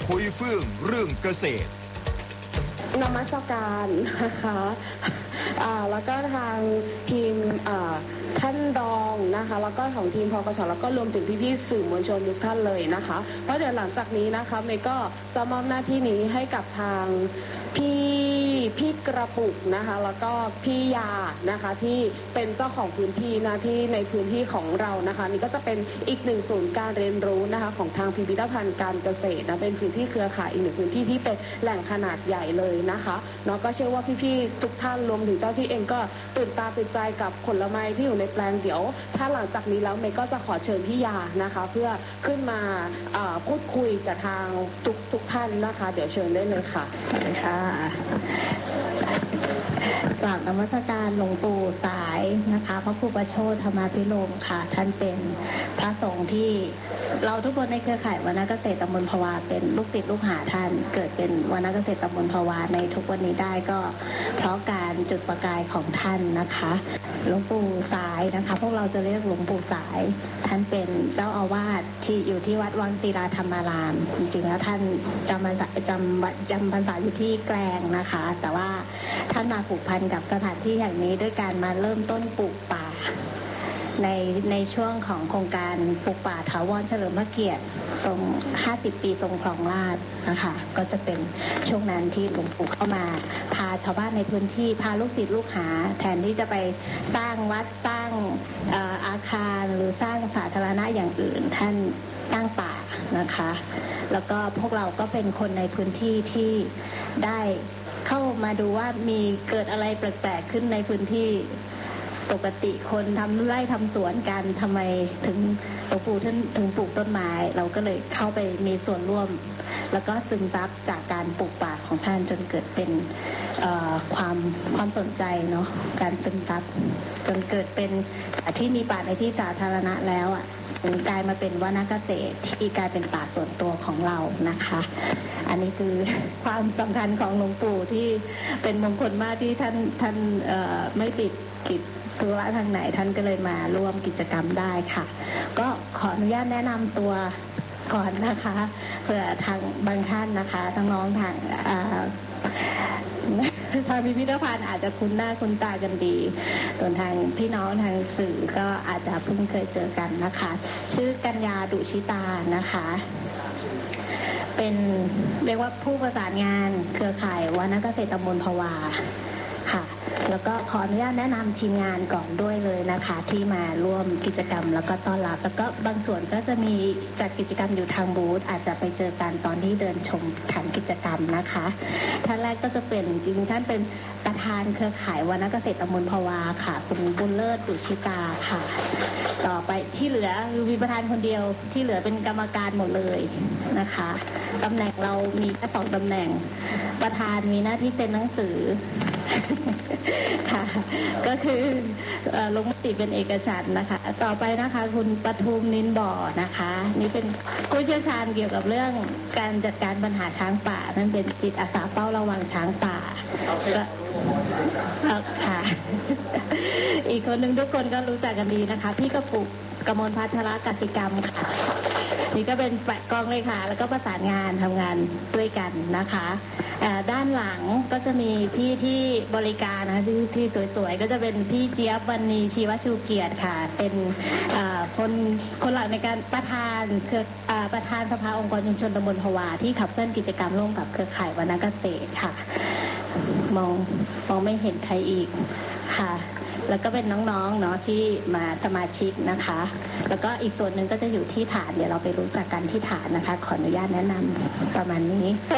คุยเฟื่องเรื่องเกษตรนมัสการนะคะแล้วก็ทางทีมท่านรองนะคะแล้วก็ของทีมพกช.แล้วก็รวมถึงพี่ๆสื่อมวลชนทุกท่านเลยนะคะเพราะเดี๋ยวหลังจากนี้นะคะเมย์ก็จะมอบหน้าที่นี้ให้กับทางพี่กระปุกนะคะแล้วก็พี่ยานะคะที่เป็นเจ้าของพื้นที่นะที่ในพื้นที่ของเรานะคะนี่ก็จะเป็นอีกหนึ่งศูนย์การเรียนรู้นะคะของทางพิพิธภัณฑ์การเกษตรนะเป็นพื้นที่เครือข่ายอีกหนึ่งพื้นที่ที่เป็นแหล่งขนาดใหญ่เลยนะคะเนาะก็เชื่อว่าพี่ๆทุกท่านรวมถึงเจ้าที่เองก็ตื่นตาตื่นใจกับผลไม้ที่อยู่ในแปลงเดี๋ยวถ้าหลังจากนี้แล้วเมย์ก็จะขอเชิญพี่ยานะคะเพื่อขึ้นมาพูดคุยกับทางทุกท่านนะคะเดี๋ยวเชิญได้เลยค่ะค่ะกราบนมัสการหลวงปู่สายนะคะพระครูประโชติธรรมาภิรมย์ค่ะท่านเป็นพระสงฆ์ที่เราทุกคนในเครือข่ายวรรณเกษตรตำบลภวาเป็นลูกศิษย์ลูกหาท่านเกิดเป็นวรรณเกษตรตำบลภวาในทุกวันนี้ได้ก็เพราะการจุดประกายของท่านนะคะหลวงปู่สายนะคะพวกเราจะเรียกหลวงปู่สายท่านเป็นเจ้าอาวาสที่อยู่ที่วัดวังศิลาธรรมารามจริงๆแล้วท่านจำพรรษาอยู่ที่แกลงนะคะแต่ว่าท่านมาผูกพันกับสถานที่แห่งนี้ด้วยการมาเริ่มต้นปลูกป่าในช่วงของโครงการปลูกป่าถาวรเฉลิมพระเกียรติตรง50 ปีตรงคลองลาดนะคะก็จะเป็นช่วงนั้นที่หลวงปู่เข้ามาพาชาวบ้านในพื้นที่พาลูกศิษย์ลูกหาแทนที่จะไปสร้างวัดสร้างอาคารหรือสร้างสาธารณะอย่างอื่นท่านสร้างป่านะคะแล้วก็พวกเราก็เป็นคนในพื้นที่ที่ได้เข้ามาดูว่ามีเกิดอะไรแปลกๆขึ้นในพื้นที่ปกติคนทำไร่ทำสวนกันทำไมถึงหลวงปู่ท่านถึงปลูกต้นไม้เราก็เลยเข้าไปมีส่วนร่วมแล้วก็ซึมซับจากการปลูกป่าของท่านจนเกิดเป็นความสนใจเนาะการซึมซับจนเกิดเป็นที่มีป่าในที่สาธารณะแล้วกลายมาเป็นวรรณเกษตรที่กลายเป็นป่าส่วนตัวของเรานะคะอันนี้คือความสำคัญของหลวงปู่ที่เป็นมงคลมากที่ท่านไม่ปิดกิจธุระทางไหนท่านก็เลยมาร่วมกิจกรรมได้ค่ะก็ขออนุญาตแนะนำตัวก่อนนะคะเผื่อทางบางท่านนะคะทั้งน้องทางพิพิธภัณฑ์อาจจะคุ้นหน้าคุ้นตากันดีส่วนทางพี่น้องทางสื่อก็อาจจะเพิ่งเคยเจอกันนะคะชื่อกัญญาดุชิตานะคะเป็นเรียกว่าผู้ประสานงานเครือข่ายวรรณเกษตรตำบลภวาค่ะแล้วก็ขออนุญาตแนะนำทีมงานก่อนด้วยเลยนะคะที่มาร่วมกิจกรรมแล้วก็ต้อนรับแล้วก็บางส่วนก็จะมีจัดกิจกรรมอยู่ทางบูธอาจจะไปเจอกันตอนที่เดินชมฐานกิจกรรมนะคะท่านแรกก็จะเป็นจริงท่านเป็นประธานเครือข่ายวรรณเกษตรตำบลภวาค่ะคุณบุญเลิศดุชิตาค่ะต่อไปที่เหลือมีประธานคนเดียวที่เหลือเป็นกรรมการหมดเลยนะคะตำแหน่งเรามีแค่2 ตำแหน่งประธานมีหน้าที่เป็นหนังสือค่ะก็คือลงมติเป็นเอกฉันท์นะคะต่อไปนะคะคุณปทุมนินบ่อนะคะนี่เป็นผู้เชี่ยวชาญเกี่ยวกับเรื่องการจัดการปัญหาช้างป่านั่นเป็นจิตอาสาเฝ้าระวังช้างป่าค่ะอีกคนหนึ่งทุกคนก็รู้จักกันดีนะคะพี่กระปุกกมลพัฒระกสิกรรมค่ะนี่ก็เป็นกองเลขาแล้วก็ประสานงานทำงานด้วยกันนะคะด้านหลังก็จะมีพี่ที่บริการนะที่สวยๆก็จะเป็นพี่เจี๊ยบวรรณีชีวชูเกียรติค่ะเป็นคนหลักในการประธานสภาองค์กรชุมชนตำบลภวาที่ขับเคลื่อนกิจกรรมร่วมกับเครือข่ายวรรณเกษตรค่ะมองไม่เห็นใครอีกค่ะแล้วก็เป็นน้องๆเนาะที่มาสมาชิกนะคะแล้วก็อีกส่วนหนึ่งก็จะอยู่ที่ฐานเดี๋ยวเราไปรู้จักกันที่ฐานนะคะขออนุญาตแนะนำประมาณนี้